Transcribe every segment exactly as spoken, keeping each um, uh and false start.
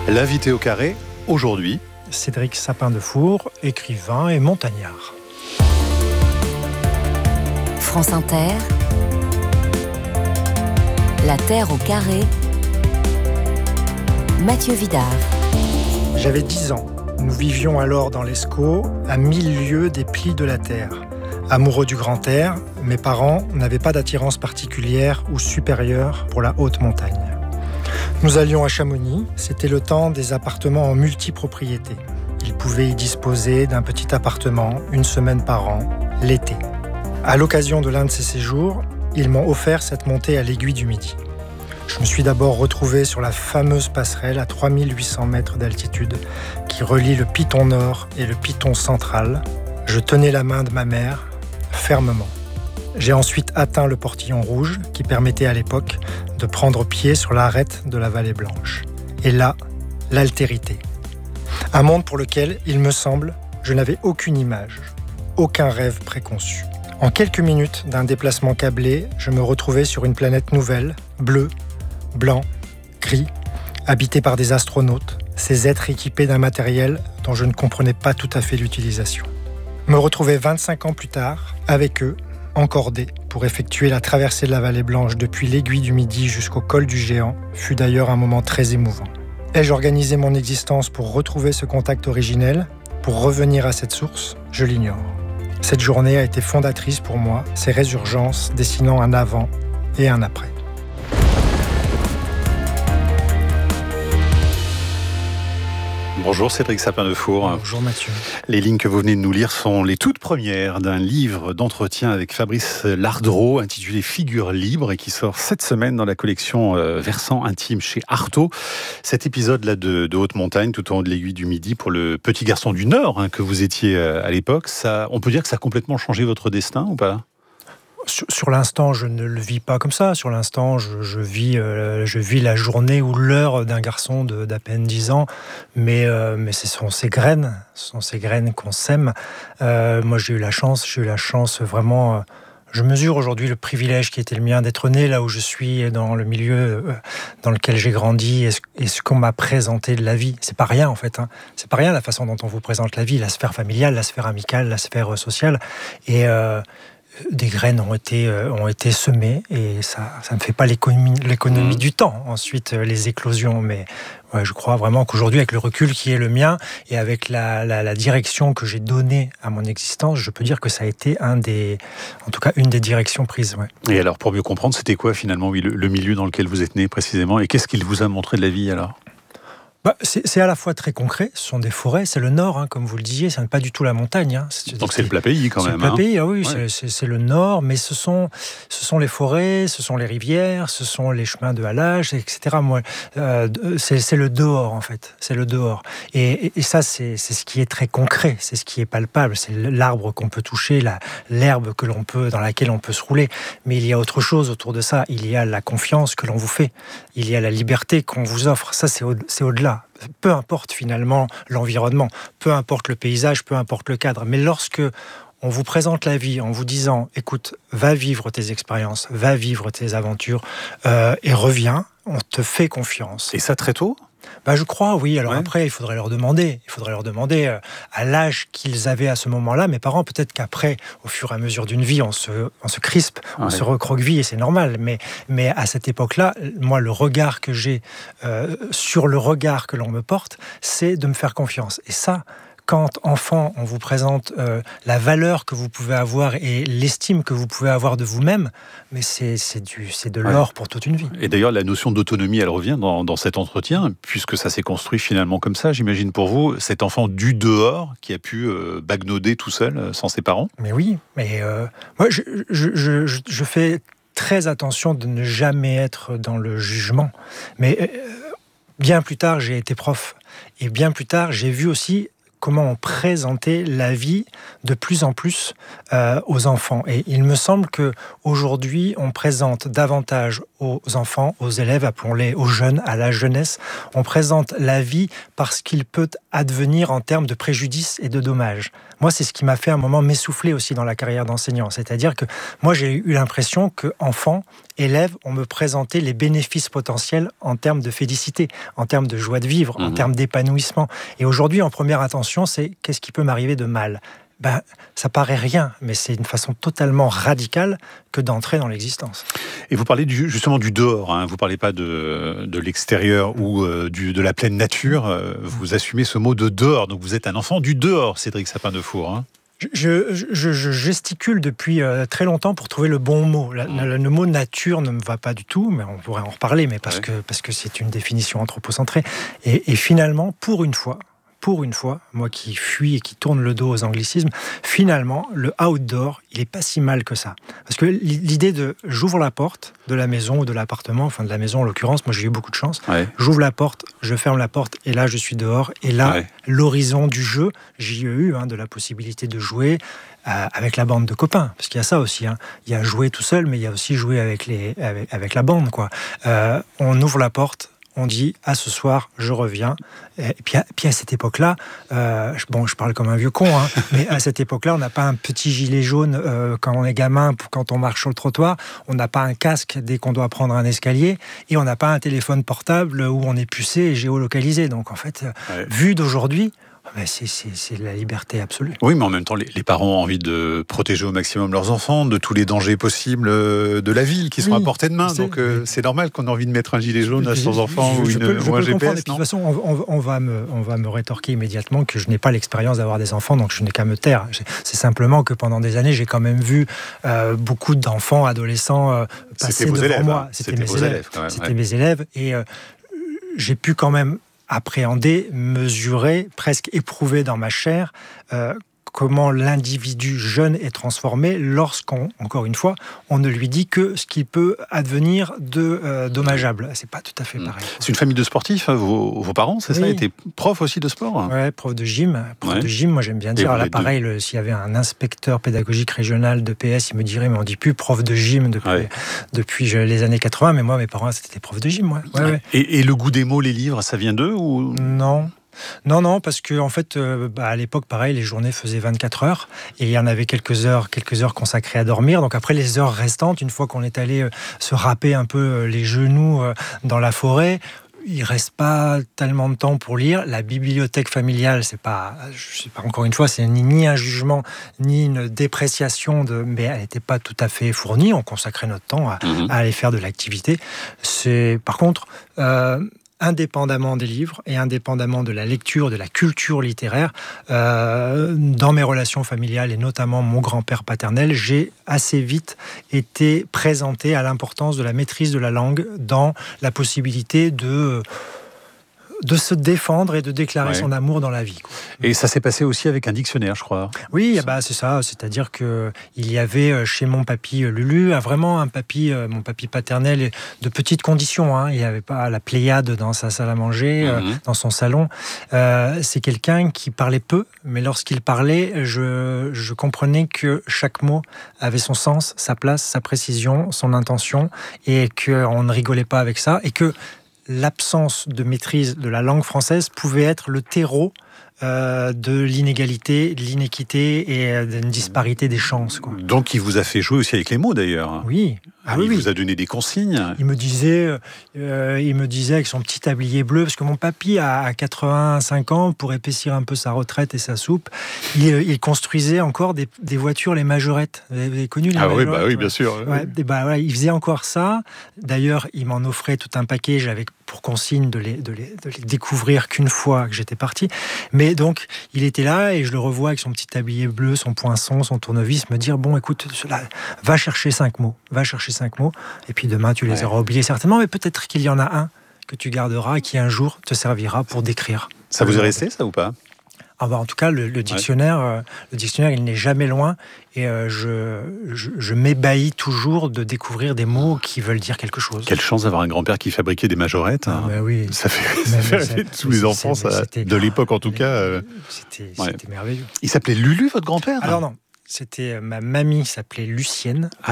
L'invité au carré, aujourd'hui, Cédric Sapin-Defour, écrivain et montagnard. France Inter, La Terre au carré, Mathieu Vidard. J'avais dix ans. Nous vivions alors dans l'Escaut, à mille lieues des plis de la Terre. Amoureux du grand air, mes parents n'avaient pas d'attirance particulière ou supérieure pour la haute montagne. Nous allions à Chamonix, c'était le temps des appartements en multipropriété. Ils pouvaient y disposer d'un petit appartement une semaine par an, l'été. À l'occasion de l'un de ces séjours, ils m'ont offert cette montée à l'Aiguille du Midi. Je me suis d'abord retrouvé sur la fameuse passerelle à trois mille huit cents mètres d'altitude qui relie le Piton Nord et le Piton Central. Je tenais la main de ma mère fermement. J'ai ensuite atteint le portillon rouge qui permettait à l'époque de prendre pied sur l'arête de la Vallée Blanche. Et là, l'altérité. Un monde pour lequel, il me semble, je n'avais aucune image, aucun rêve préconçu. En quelques minutes d'un déplacement câblé, je me retrouvais sur une planète nouvelle, bleue, blanc, gris, habitée par des astronautes, ces êtres équipés d'un matériel dont je ne comprenais pas tout à fait l'utilisation. Me retrouver vingt-cinq ans plus tard, avec eux, encordé pour effectuer la traversée de la Vallée Blanche depuis l'Aiguille du Midi jusqu'au col du Géant fut d'ailleurs un moment très émouvant. Ai-je organisé mon existence pour retrouver ce contact originel, pour revenir à cette source ? Je l'ignore. Cette journée a été fondatrice pour moi, ces résurgences dessinant un avant et un après. Bonjour Cédric Sapin-Defour. Bonjour Mathieu. Les lignes que vous venez de nous lire sont les toutes premières d'un livre d'entretien avec Fabrice Lardreau intitulé Figures libres et qui sort cette semaine dans la collection euh, Versant intime chez Artaud. Cet épisode-là de, de haute montagne tout au long de l'Aiguille du Midi pour le petit garçon du Nord hein, que vous étiez euh, à l'époque, ça, on peut dire que ça a complètement changé votre destin ou pas ? Sur, sur l'instant, je ne le vis pas comme ça. Sur l'instant, je, je, vis, euh, je vis la journée ou l'heure d'un garçon de, d'à peine dix ans. Mais, euh, mais ce sont ces graines, ce sont ces graines qu'on sème. Euh, moi, j'ai eu la chance, j'ai eu la chance vraiment... Euh, je mesure aujourd'hui le privilège qui était le mien d'être né là où je suis, dans le milieu euh, dans lequel j'ai grandi et ce, et ce qu'on m'a présenté de la vie. C'est pas rien en fait. Hein. C'est pas rien la façon dont on vous présente la vie, la sphère familiale, la sphère amicale, la sphère sociale. Et... Euh, des graines ont été, euh, ont été semées et ça, ça ne fait pas l'économie, l'économie mmh. du temps. Ensuite, euh, les éclosions. Mais ouais, je crois vraiment qu'aujourd'hui, avec le recul qui est le mien et avec la, la, la direction que j'ai donnée à mon existence, je peux dire que ça a été un des, en tout cas, une des directions prises. Ouais. Et alors, pour mieux comprendre, c'était quoi finalement oui, le, le milieu dans lequel vous êtes né précisément et qu'est-ce qu'il vous a montré de la vie alors ? Bah, c'est, c'est à la fois très concret, ce sont des forêts, c'est le nord, hein, comme vous le disiez, ce n'est pas du tout la montagne. Hein. C'est, Donc c'est le plat pays quand c'est même. C'est le plat hein. pays, ah oui, ouais. c'est, c'est, c'est le nord, mais ce sont, ce sont les forêts, ce sont les rivières, ce sont les chemins de halage, et cetera. Moi, euh, c'est, c'est le dehors en fait, c'est le dehors. Et, et, et ça, c'est, c'est ce qui est très concret, c'est ce qui est palpable, c'est l'arbre qu'on peut toucher, la, l'herbe que l'on peut, dans laquelle on peut se rouler. Mais il y a autre chose autour de ça, il y a la confiance que l'on vous fait, il y a la liberté qu'on vous offre, ça c'est, au, c'est au-delà. Peu importe finalement l'environnement, peu importe le paysage, peu importe le cadre. Mais lorsque on vous présente la vie en vous disant « Écoute, va vivre tes expériences, va vivre tes aventures euh, et reviens », on te fait confiance. Et ça très tôt ? Bah, je crois, oui. Alors ouais. après, il faudrait leur demander. Il faudrait leur demander euh, à l'âge qu'ils avaient à ce moment-là. Mes parents, peut-être qu'après, au fur et à mesure d'une vie, on se, on se crispe, on ouais. se recroqueville et c'est normal. Mais, mais à cette époque-là, moi, le regard que j'ai euh, sur le regard que l'on me porte, c'est de me faire confiance. Et ça, quand, enfant, on vous présente euh, la valeur que vous pouvez avoir et l'estime que vous pouvez avoir de vous-même, mais c'est, c'est, du, c'est de l'or ouais. pour toute une vie. Et d'ailleurs, la notion d'autonomie, elle revient dans, dans cet entretien, puisque ça s'est construit finalement comme ça, j'imagine pour vous, cet enfant du dehors qui a pu euh, bagnoder tout seul, euh, sans ses parents. Mais oui, mais euh, moi, je, je, je, je, je fais très attention de ne jamais être dans le jugement. Mais euh, bien plus tard, j'ai été prof. Et bien plus tard, j'ai vu aussi comment on présentait la vie de plus en plus euh, aux enfants. Et il me semble qu'aujourd'hui, on présente davantage aux enfants, aux élèves, appelons-les aux jeunes, à la jeunesse. On présente la vie parce qu'il peut advenir en termes de préjudice et de dommages. Moi, c'est ce qui m'a fait à un moment m'essouffler aussi dans la carrière d'enseignant. C'est-à-dire que moi, j'ai eu l'impression que enfants, élèves, on me présentait les bénéfices potentiels en termes de félicité, en termes de joie de vivre, mmh. en termes d'épanouissement. Et aujourd'hui, en première intention, c'est qu'est-ce qui peut m'arriver de mal ? Ben, ça paraît rien, mais c'est une façon totalement radicale que d'entrer dans l'existence. Et vous parlez du, justement du dehors, hein. Vous ne parlez pas de, de l'extérieur ou euh, du, de la pleine nature, euh, vous assumez ce mot de dehors, donc vous êtes un enfant du dehors, Cédric Sapin-Defour. Hein. Je, je, je gesticule depuis euh, très longtemps pour trouver le bon mot. La, mmh. la, le mot nature ne me va pas du tout, mais on pourrait en reparler, mais parce, ouais. que, parce que c'est une définition anthropocentrée. Et, et finalement, pour une fois, Pour une fois, moi qui fuis et qui tourne le dos aux anglicismes, finalement, le outdoor, il n'est pas si mal que ça. Parce que l'idée de j'ouvre la porte de la maison ou de l'appartement, enfin de la maison en l'occurrence, moi j'ai eu beaucoup de chance, ouais. j'ouvre la porte, je ferme la porte et là je suis dehors. Et là, ouais. l'horizon du jeu, j'y ai eu, hein, de la possibilité de jouer euh, avec la bande de copains. Parce qu'il y a ça aussi, hein. Il y a jouer tout seul, mais il y a aussi jouer avec, les, avec, avec la bande, quoi. Euh, on ouvre la porte, on dit « à ce soir, je reviens ». Et puis à, puis à cette époque-là, euh, bon, je parle comme un vieux con, hein, mais à cette époque-là, on n'a pas un petit gilet jaune euh, quand on est gamin, quand on marche sur le trottoir, on n'a pas un casque dès qu'on doit prendre un escalier, et on n'a pas un téléphone portable où on est pucé et géolocalisé. Donc en fait, ouais. vu d'aujourd'hui, ben c'est, c'est, c'est la liberté absolue. Oui, mais en même temps, les, les parents ont envie de protéger au maximum leurs enfants de tous les dangers possibles de la ville qui sont oui, à portée de main. C'est, donc euh, c'est normal qu'on ait envie de mettre un gilet jaune à son enfant je, ou, une, peux, ou un G P S. De toute façon, on, on, va me, on va me rétorquer immédiatement que je n'ai pas l'expérience d'avoir des enfants, donc je n'ai qu'à me taire. C'est simplement que pendant des années, j'ai quand même vu euh, beaucoup d'enfants, adolescents euh, passer devant élèves, moi. Hein. C'était, C'était mes élèves. élèves même, C'était ouais. mes élèves. Et euh, j'ai pu quand même appréhender, mesurer, presque éprouver dans ma chair euh, comment l'individu jeune est transformé lorsqu'on, encore une fois, on ne lui dit que ce qui peut advenir de euh, dommageable. C'est pas tout à fait pareil. C'est une famille de sportifs, hein, vos, vos parents, c'est oui. ça, étaient profs aussi de sport? Ouais, prof de gym. Prof ouais. de gym, moi j'aime bien dire. Là, pareil, le, s'il y avait un inspecteur pédagogique régional de P S, il me dirait, mais on dit plus prof de gym depuis, ouais. depuis les années quatre-vingts, mais moi, mes parents, c'était des profs de gym. Ouais. Ouais, ouais. Et, et le goût des mots, les livres, ça vient d'eux ou... Non. Non, non, parce que en fait, euh, bah, à l'époque, pareil, les journées faisaient vingt-quatre heures et il y en avait quelques heures, quelques heures consacrées à dormir. Donc après, les heures restantes, une fois qu'on est allé euh, se râper un peu euh, les genoux euh, dans la forêt, il reste pas tellement de temps pour lire. La bibliothèque familiale, c'est pas, je sais pas, encore une fois, c'est ni, ni un jugement ni une dépréciation de, mais elle n'était pas tout à fait fournie. On consacrait notre temps à, mmh. à aller faire de l'activité. C'est, par contre. Euh, indépendamment des livres et indépendamment de la lecture, de la culture littéraire, euh, dans mes relations familiales et notamment mon grand-père paternel, j'ai assez vite été présenté à l'importance de la maîtrise de la langue dans la possibilité de... de se défendre et de déclarer ouais. son amour dans la vie. Quoi. Et ça s'est passé aussi avec un dictionnaire, je crois. Oui, bah, c'est ça. C'est-à-dire qu'il y avait chez mon papy Lulu, vraiment un papy, mon papy paternel, de petites conditions. Hein. Il n'y avait pas la Pléiade dans sa salle à manger, mm-hmm. euh, dans son salon. Euh, c'est quelqu'un qui parlait peu, mais lorsqu'il parlait, je, je comprenais que chaque mot avait son sens, sa place, sa précision, son intention, et qu'on ne rigolait pas avec ça, et que l'absence de maîtrise de la langue française pouvait être le terreau euh, de l'inégalité, de l'inéquité et d'une disparité des chances. Quoi. Donc il vous a fait jouer aussi avec les mots d'ailleurs. Oui. Ah, il oui, vous oui. a donné des consignes. Il me disait, euh, il me disait avec son petit tablier bleu, parce que mon papy a quatre-vingt-cinq ans, pour épaissir un peu sa retraite et sa soupe, il, il construisait encore des, des voitures, les majorettes. Vous avez connu les ah majorettes? Ah oui, bah oui, bien sûr. Ouais, et bah, ouais, il faisait encore ça. D'ailleurs, il m'en offrait tout un paquet. J'avais pour consigne de les, de les, de les découvrir qu'une fois que j'étais parti. Mais donc, il était là et je le revois avec son petit tablier bleu, son poinçon, son tournevis, me dire, bon, écoute, cela, va chercher cinq mots, va chercher cinq mots, et puis demain, tu les ouais. auras oubliés certainement, mais peut-être qu'il y en a un que tu garderas et qui un jour te servira pour décrire. Ça vous est resté, ça, ou pas ? Ah bah en tout cas, le, le dictionnaire, ouais. euh, le dictionnaire, il n'est jamais loin, et euh, je, je, je m'ébahis toujours de découvrir des mots qui veulent dire quelque chose. Quelle chance d'avoir un grand-père qui fabriquait des majorettes. Ah, bah oui. Ça fait, ça fait rêver tous les enfants, ça, de l'époque en tout mais, cas. Euh... C'était, ouais. c'était merveilleux. Il s'appelait Lulu, votre grand-père ? Alors non, c'était ma mamie s'appelait Lucienne. Ah oui.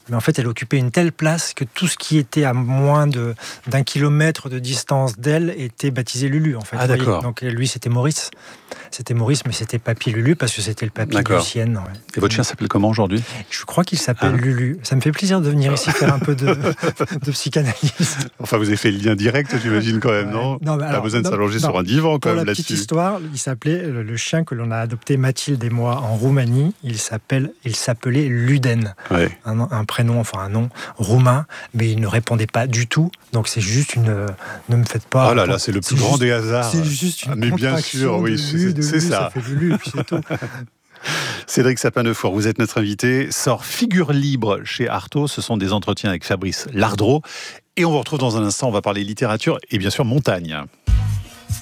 Mais en fait, elle occupait une telle place que tout ce qui était à moins de, d'un kilomètre de distance d'elle était baptisé Lulu. En fait, ah, d'accord. Donc lui, c'était Maurice. C'était Maurice, mais c'était Papy Lulu parce que c'était le papy D'accord. Lucienne. Ouais. Et votre chien s'appelle comment aujourd'hui ? Je crois qu'il s'appelle Ah. Lulu. Ça me fait plaisir de venir ici faire un peu de, de psychanalyse. Enfin, vous avez fait le lien direct, j'imagine, quand même, Ouais. non, Non, mais Pas alors, besoin de non, s'allonger non. sur un divan, quand Pour même, la là-dessus. petite histoire, il s'appelait, le, le chien que l'on a adopté, Mathilde et moi, en Roumanie, il, s'appelle, il s'appelait Luden. Ouais. Un, un prénom, enfin un nom roumain, mais il ne répondait pas du tout. Donc c'est juste une... euh, ne me faites pas... Oh là là, c'est le plus c'est grand juste, des hasards. C'est juste une Ah, mais bien contraction sûr, oui, de c'est- Lu, de c'est Lu, ça. ça fait Lulu, et puis c'est tout. Cédric Sapin-Defour, vous êtes notre invité. Sort Figure libre chez Artaud. Ce sont des entretiens avec Fabrice Lardreau. Et on vous retrouve dans un instant. On va parler littérature et bien sûr montagne.